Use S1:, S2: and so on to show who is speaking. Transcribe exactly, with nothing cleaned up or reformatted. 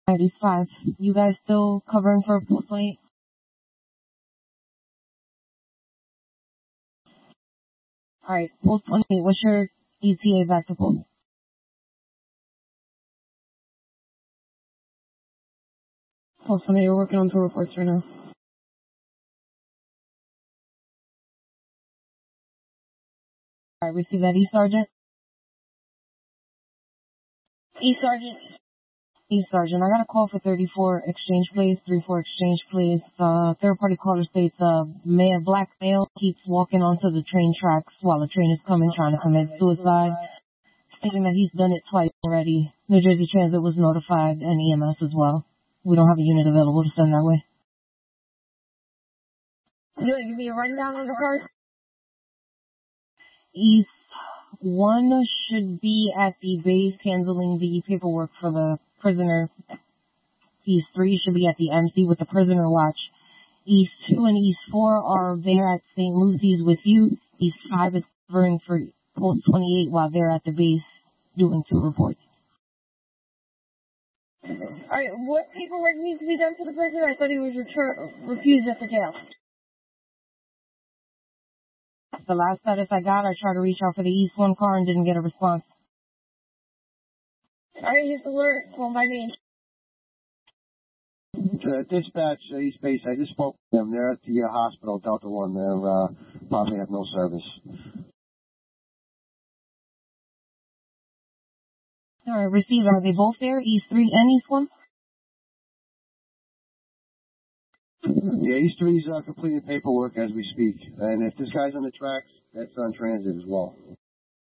S1: ninety-five. You guys still covering for a post twenty-eight? Alright, post twenty-eight, what's your E T A back to post? Post twenty-eight, we're working on two reports right now. Alright, receive that E Sergeant. E Sergeant. E Sergeant, I got a call for thirty-four exchange plays, three four exchange plays. Uh, third party caller states, uh, man, black male keeps walking onto the train tracks while the train is coming trying to commit suicide, stating that he's done it twice already. New Jersey Transit was notified and E M S as well. We don't have a unit available to send that way. You want to give me a rundown on the card? East one should be at the base handling the paperwork for the prisoner. East three should be at the M C with the prisoner watch. East two and East four are there at Saint Lucy's with you. East five is covering for post twenty-eight while they're at the base doing two reports. Alright, what paperwork needs to be done for the prisoner? I thought he was retur- refused at the jail. The last status I got, I tried to reach out for the East one car and didn't get a response. Alright, here's the alert. Call my name.
S2: Uh, dispatch, uh, East Base, I just spoke to them. They're at the uh, hospital, Delta one. They're uh, probably have no service.
S1: Alright, receive. Are they both there? East three and East one?
S2: Yeah, East three's uh, completing paperwork as we speak. And if this guy's on the tracks, that's on transit as well.